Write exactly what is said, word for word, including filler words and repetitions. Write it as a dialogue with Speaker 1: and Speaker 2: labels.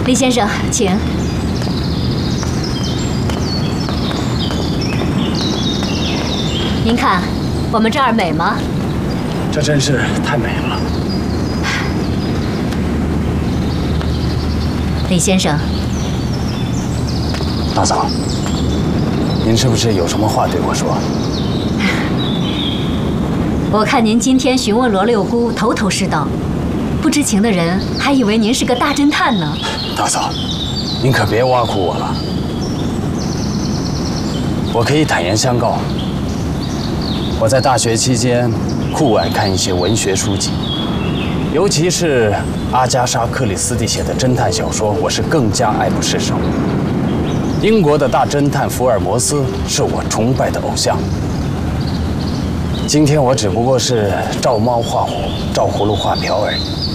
Speaker 1: 李先生，请。您看，我们这儿美吗？
Speaker 2: 这真是太美了。
Speaker 1: 李先生，
Speaker 2: 大嫂，您是不是有什么话对我说？
Speaker 1: 我看您今天询问罗六姑头头是道，不知情的人还以为您是个大侦探呢。
Speaker 2: 大嫂，您可别挖苦我了。我可以坦言相告，我在大学期间酷爱看一些文学书籍，尤其是阿加莎·克里斯蒂写的侦探小说，我是更加爱不释手。英国的大侦探福尔摩斯是我崇拜的偶像。今天我只不过是照猫画虎、照葫芦画瓢而已。